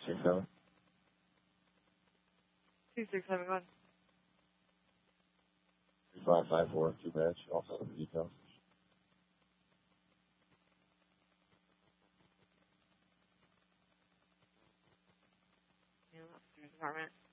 267. 2671. 2554, 2 minutes. Also the details. Yeah, that's the department.